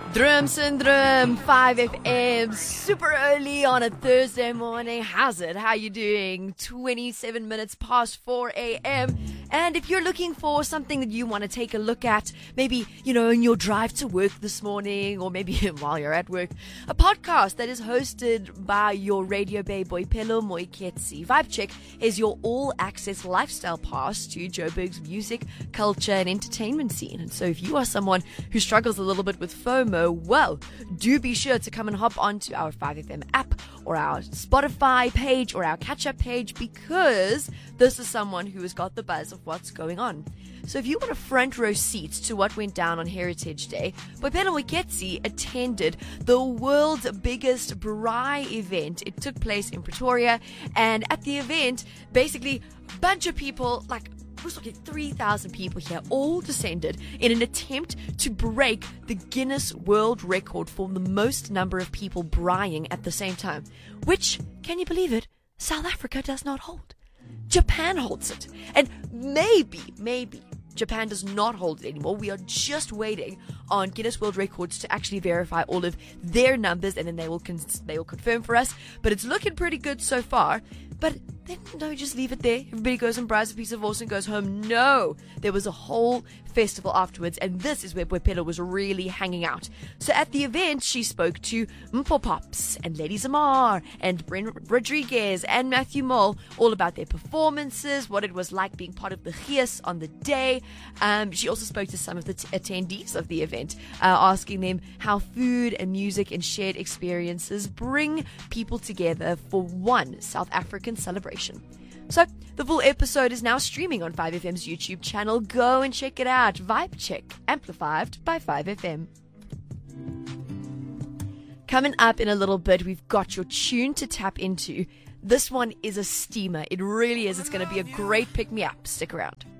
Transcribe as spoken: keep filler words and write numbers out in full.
Drum Syndrome, five F M, super early on a Thursday morning. How's it? How you doing? twenty-seven minutes past four a.m. And if you're looking for something that you want to take a look at, maybe, you know, in your drive to work this morning, or maybe while you're at work, a podcast that is hosted by your radio babe, Boipelo Moiketsi. Vibe Check is your all-access lifestyle pass to Joburg's music, culture, and entertainment scene. And so if you are someone who struggles a little bit with FOMO, well, do be sure to come and hop onto our five F M app or our Spotify page or our catch-up page, because this is someone who has got the buzz of what's going on. So if you want a front row seat to what went down on Heritage Day, Boipelo Moiketsi attended the world's biggest braai event. It took place in Pretoria, and at the event, basically, a bunch of people, like, we're talking three thousand people here, all descended in an attempt to break the Guinness World Record for the most number of people braaiing at the same time, which, can you believe it, South Africa does not hold. Japan holds it. And maybe, maybe Japan does not hold it anymore. We are just waiting on Guinness World Records to actually verify all of their numbers, and then they will con- they will confirm for us. But it's looking pretty good so far. But then, no, just leave it there. Everybody goes and buys a piece of horse and goes home. No, there was a whole festival afterwards, and this is where Boipelo was really hanging out. So at the event, she spoke to Mpho Pops and Lady Zamar and Bren Rodriguez and Matthew Mole all about their performances, what it was like being part of the Gees on the day. Um, she also spoke to some of the t- attendees of the event, uh, asking them how food and music and shared experiences bring people together for one South African celebration. So, the full episode is now streaming on five F M's YouTube channel. Go and check it out. Vibe Check, amplified by five F M. Coming up in a little bit, we've got your tune to tap into. This one is a steamer. It really is. It's going to be a great pick-me-up. Stick around.